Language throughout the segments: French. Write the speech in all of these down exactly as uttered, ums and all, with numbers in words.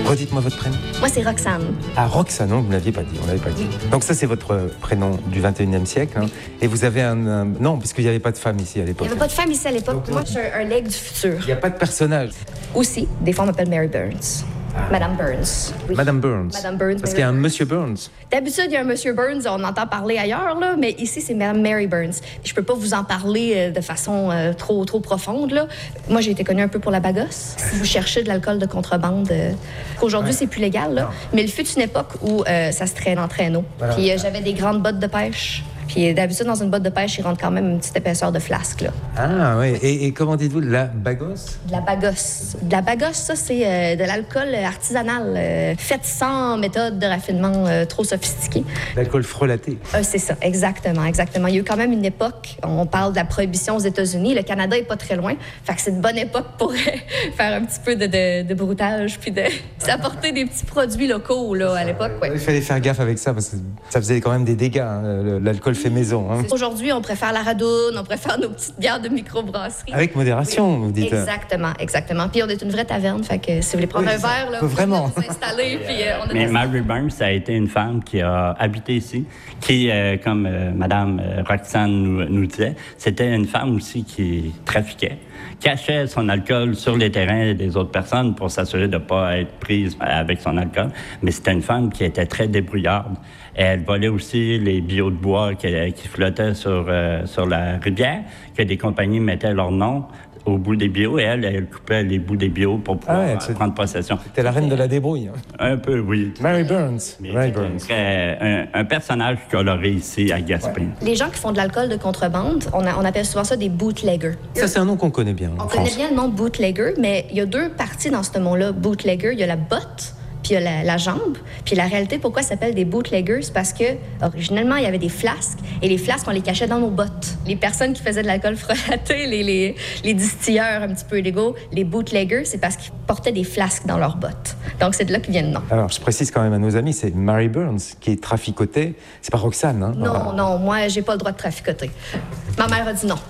Redites-moi votre prénom. Moi, c'est Roxane. Ah, Roxane, non, vous ne l'aviez pas dit, on l'avait pas dit. Donc ça, c'est votre prénom du vingt et unième siècle. Hein. Et vous avez un... un... Non, puisqu'il n'y avait pas de femme ici à l'époque. Il n'y avait pas de femme ici à l'époque. Donc, moi, je suis un, un leg du futur. Il n'y a pas de personnage. Aussi, des fois, on m'appelle Mary Burns. Ah. Madame Burns. Oui. Madame Burns. Madame Burns. Parce qu'il y a un Monsieur Burns. D'habitude, il y a un Monsieur Burns, on entend parler ailleurs, là, mais ici, c'est Madame Mary Burns. Je peux pas vous en parler euh, de façon euh, trop, trop profonde, là. Moi, j'ai été connue un peu pour la bagosse. Si vous cherchez de l'alcool de contrebande, euh, qu'aujourd'hui, ouais. c'est plus légal, là. Non. Mais il fut une époque où euh, ça se traîne en traîneau. Voilà. Puis euh, j'avais des grandes bottes de pêche. Puis d'habitude, dans une botte de pêche, il rentre quand même une petite épaisseur de flasque, là. Ah, oui. Et, et comment dites-vous, la bagosse? De la bagosse. De la bagosse, ça, c'est euh, de l'alcool artisanal, euh, fait sans méthode de raffinement euh, trop sophistiquée. L'alcool frelaté. Euh, c'est ça, exactement, exactement. Il y a eu quand même une époque, on parle de la prohibition aux États-Unis, le Canada est pas très loin, fait que c'est une bonne époque pour faire un petit peu de, de, de broutage, puis de s'apporter des petits produits locaux, là, à l'époque, ouais. Il fallait faire gaffe avec ça, parce que ça faisait quand même des dégâts, hein, l'alcool fait maison. Hein. Aujourd'hui, on préfère la radoune, on préfère nos petites bières de microbrasserie. Avec modération, vous dites. Exactement, exactement. Puis on est une vraie taverne, fait que si vous voulez prendre oui, un verre, là, vous vraiment vous installer. Puis euh, on a Mais Mary Burns, ça a été une femme qui a habité ici, qui, euh, comme euh, Madame Roxane nous, nous disait, c'était une femme aussi qui trafiquait, cachait son alcool sur les terrains des autres personnes pour s'assurer de ne pas être prise avec son alcool. Mais c'était une femme qui était très débrouillarde. Elle volait aussi les billots de bois qui, qui flottaient sur, euh, sur la rivière, que des compagnies mettaient leur nom au bout des billots, et elle, elle coupait les bouts des billots pour pouvoir ah ouais, prendre possession. C'était la reine de la débrouille. Un peu, oui. Mary Burns. Mary Burns. Très, un, un personnage coloré ici à Gaspé. Ouais. Les gens qui font de l'alcool de contrebande, on, a, on appelle souvent ça des bootleggers. Ça, c'est un nom qu'on connaît bien en On France. connaît bien le nom bootlegger, mais il y a deux parties dans ce mot-là, bootlegger. Il y a la botte, puis il y a la, la jambe. Puis la réalité, pourquoi ça s'appelle des bootleggers? C'est parce que, originellement, il y avait des flasques, et les flasques, on les cachait dans nos bottes. Les personnes qui faisaient de l'alcool frelaté, les, les, les distilleurs un petit peu illégaux, les bootleggers, c'est parce qu'ils portaient des flasques dans leurs bottes. Donc, c'est de là que vient le nom. Alors, je précise quand même à nos amis, c'est Mary Burns qui est traficoté. C'est pas Roxane, hein? Non, ah. non, moi, j'ai pas le droit de traficoter. Ma mère a dit non.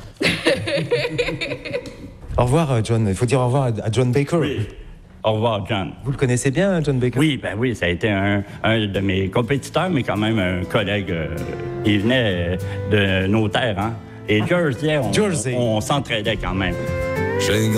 Au revoir, John. Il faut dire au revoir à John Baker. Oui. Au revoir, John. Vous le connaissez bien, John Baker? Oui, ben oui, ça a été un, un de mes compétiteurs, mais quand même un collègue. Euh, il venait de nos terres, hein? Et Jersey, on, Jersey. on, on s'entraidait quand même.